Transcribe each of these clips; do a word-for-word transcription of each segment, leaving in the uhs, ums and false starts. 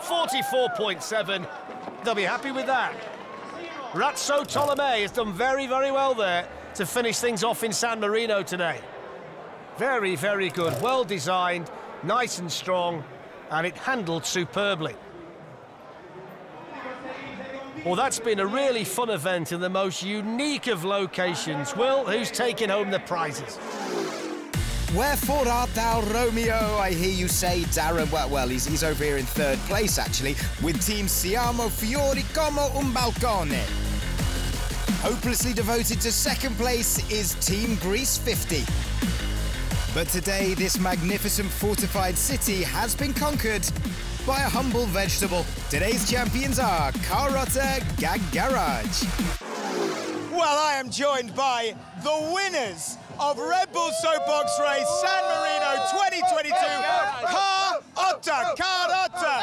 forty-four point seven. They'll be happy with that. Razzo Tolomei has done very, very well there to finish things off in San Marino today. Very, very good. Well designed, nice and strong, and it handled superbly. Well, that's been a really fun event in the most unique of locations. Will, who's taking home the prizes? Wherefore art thou, Romeo? I hear you say, Darren. Well, well he's, he's over here in third place, actually, with Team Siamo Fiori como un balcone. Hopelessly devoted to second place is Team Greece fifty. But today, this magnificent fortified city has been conquered by a humble vegetable. Today's champions are Carota Gag Garage. Well, I am joined by the winners of Red Bull Soapbox Race San Marino twenty twenty-two, Carota, Carota.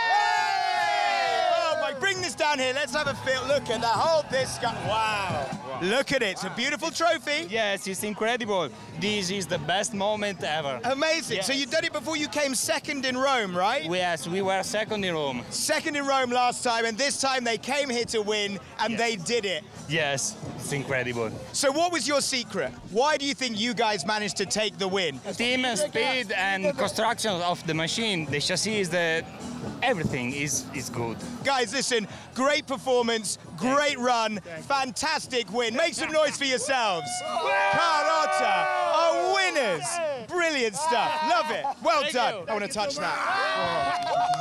Oh my, bring this down here, let's have a feel. Look at that, hold this guy, wow. Look at it, it's a beautiful trophy. Yes, it's incredible. This is the best moment ever. Amazing, yes. So you've done it before you came second in Rome, right? Yes, we were second in Rome. Second in Rome last time, and this time they came here to win, and yes. they did it. Yes, it's incredible. So what was your secret? Why do you think you guys managed to take the win? Team speed and construction of the machine, the chassis, is the everything is is good. Guys, listen, great performance, great run, fantastic win. Make some noise for yourselves. Carota are winners. Brilliant stuff. Love it. Well done. I want to touch that.